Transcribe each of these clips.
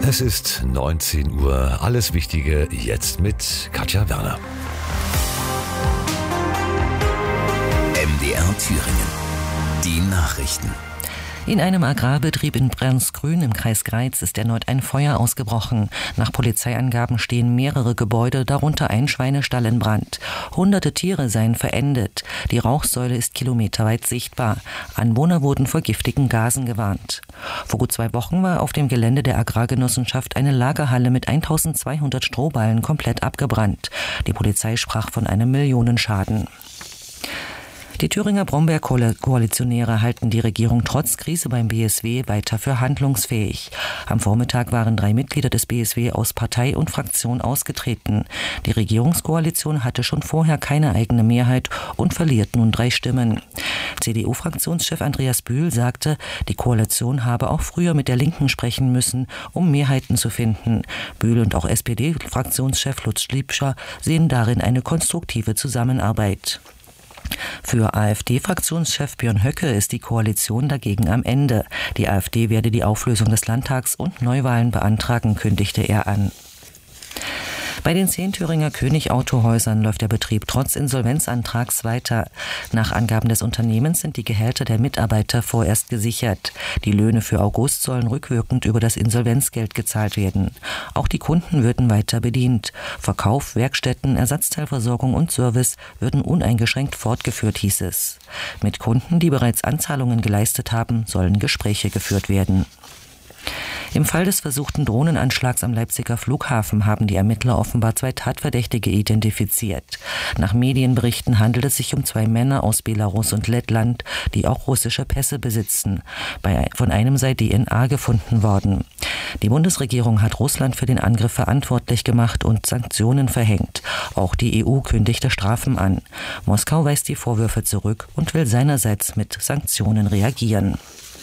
Es ist 19 Uhr. Alles Wichtige jetzt mit Katja Werner. MDR Thüringen. Die Nachrichten. In einem Agrarbetrieb in Bremsgrün im Kreis Greiz ist erneut ein Feuer ausgebrochen. Nach Polizeiangaben stehen mehrere Gebäude, darunter ein Schweinestall in Brand. Hunderte Tiere seien verendet. Die Rauchsäule ist kilometerweit sichtbar. Anwohner wurden vor giftigen Gasen gewarnt. Vor gut 2 Wochen war auf dem Gelände der Agrargenossenschaft eine Lagerhalle mit 1200 Strohballen komplett abgebrannt. Die Polizei sprach von einem Millionenschaden. Die Thüringer Brombeer-Koalitionäre halten die Regierung trotz Krise beim BSW weiter für handlungsfähig. Am Vormittag waren 3 Mitglieder des BSW aus Partei und Fraktion ausgetreten. Die Regierungskoalition hatte schon vorher keine eigene Mehrheit und verliert nun 3 Stimmen. CDU-Fraktionschef Andreas Bühl sagte, die Koalition habe auch früher mit der Linken sprechen müssen, um Mehrheiten zu finden. Bühl und auch SPD-Fraktionschef Lutz Liebscher sehen darin eine konstruktive Zusammenarbeit. Für AfD-Fraktionschef Björn Höcke ist die Koalition dagegen am Ende. Die AfD werde die Auflösung des Landtags und Neuwahlen beantragen, kündigte er an. Bei den 10 Thüringer König-Autohäusern läuft der Betrieb trotz Insolvenzantrags weiter. Nach Angaben des Unternehmens sind die Gehälter der Mitarbeiter vorerst gesichert. Die Löhne für August sollen rückwirkend über das Insolvenzgeld gezahlt werden. Auch die Kunden würden weiter bedient. Verkauf, Werkstätten, Ersatzteilversorgung und Service würden uneingeschränkt fortgeführt, hieß es. Mit Kunden, die bereits Anzahlungen geleistet haben, sollen Gespräche geführt werden. Im Fall des versuchten Drohnenanschlags am Leipziger Flughafen haben die Ermittler offenbar 2 Tatverdächtige identifiziert. Nach Medienberichten handelt es sich um 2 Männer aus Belarus und Lettland, die auch russische Pässe besitzen. Von einem sei DNA gefunden worden. Die Bundesregierung hat Russland für den Angriff verantwortlich gemacht und Sanktionen verhängt. Auch die EU kündigte Strafen an. Moskau weist die Vorwürfe zurück und will seinerseits mit Sanktionen reagieren.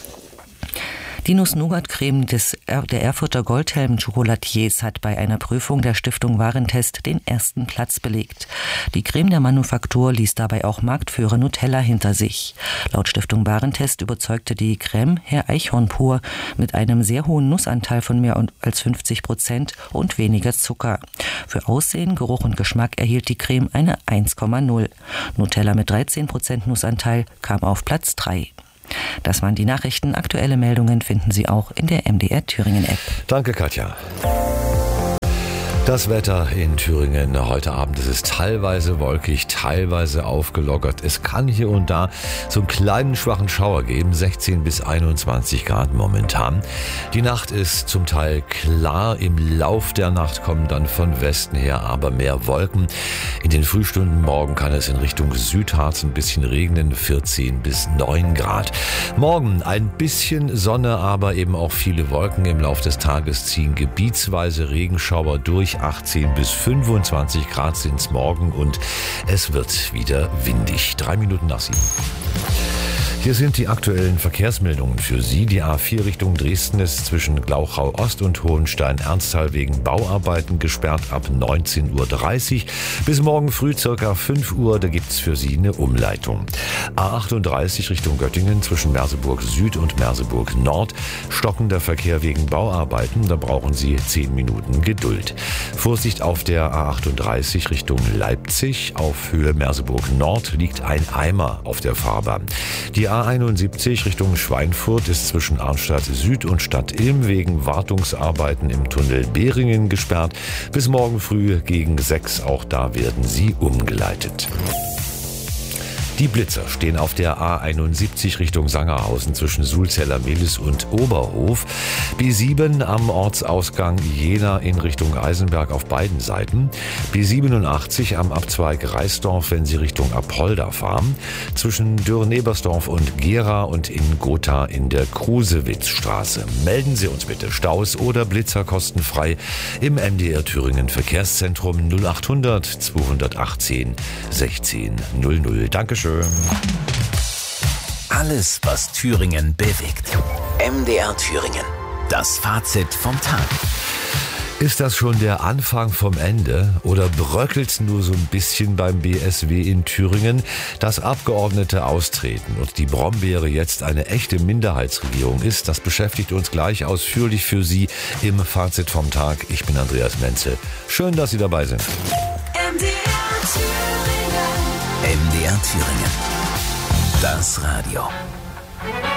Die Nuss-Nougat-Creme der Erfurter Goldhelm-Chocolatiers hat bei einer Prüfung der Stiftung Warentest den 1. Platz belegt. Die Creme der Manufaktur ließ dabei auch Marktführer Nutella hinter sich. Laut Stiftung Warentest überzeugte die Creme Herr Eichhorn pur mit einem sehr hohen Nussanteil von mehr als 50% und weniger Zucker. Für Aussehen, Geruch und Geschmack erhielt die Creme eine 1,0. Nutella mit 13% Nussanteil kam auf Platz 3. Das waren die Nachrichten. Aktuelle Meldungen finden Sie auch in der MDR Thüringen App. Danke, Katja. Das Wetter in Thüringen heute Abend, es ist teilweise wolkig, teilweise aufgelockert. Es kann hier und da so einen kleinen schwachen Schauer geben, 16 bis 21 Grad momentan. Die Nacht ist zum Teil klar, im Lauf der Nacht kommen dann von Westen her aber mehr Wolken. In den Frühstunden morgen kann es in Richtung Südharz ein bisschen regnen, 14 bis 9 Grad. Morgen ein bisschen Sonne, aber eben auch viele Wolken. Im Lauf des Tages ziehen gebietsweise Regenschauer durch. 18 bis 25 Grad sind es morgen und es wird wieder windig. 3 Minuten nach 7. Hier sind die aktuellen Verkehrsmeldungen für Sie. Die A4 Richtung Dresden ist zwischen Glauchau Ost und Hohenstein-Ernsthal wegen Bauarbeiten gesperrt ab 19.30 Uhr. Bis morgen früh ca. 5 Uhr, da gibt's für Sie eine Umleitung. A38 Richtung Göttingen zwischen Merseburg Süd und Merseburg Nord. Stockender Verkehr wegen Bauarbeiten, da brauchen Sie 10 Minuten Geduld. Vorsicht auf der A38 Richtung Leipzig. Auf Höhe Merseburg Nord liegt ein Eimer auf der Fahrbahn. Die A71 Richtung Schweinfurt ist zwischen Arnstadt Süd und Stadt Ilm wegen Wartungsarbeiten im Tunnel Behringen gesperrt. Bis morgen früh gegen 6, auch da werden sie umgeleitet. Die Blitzer stehen auf der A71 Richtung Sangerhausen zwischen Sulzeller-Mehlis und Oberhof. B7 am Ortsausgang Jena in Richtung Eisenberg auf beiden Seiten. B87 am Abzweig Reisdorf, wenn Sie Richtung Apolda fahren. Zwischen Dürr-Nebersdorf und Gera und in Gotha in der Krusewitzstraße. Melden Sie uns bitte Staus oder Blitzer kostenfrei im MDR Thüringen Verkehrszentrum 0800 218 16 00. Dankeschön. Alles, was Thüringen bewegt. MDR Thüringen. Das Fazit vom Tag. Ist das schon der Anfang vom Ende oder bröckelt's nur so ein bisschen beim BSW in Thüringen? Das Abgeordnete austreten und die Brombeere jetzt eine echte Minderheitsregierung ist, das beschäftigt uns gleich ausführlich für Sie im Fazit vom Tag. Ich bin Andreas Menzel. Schön, dass Sie dabei sind. MDR Thüringen. Das Radio.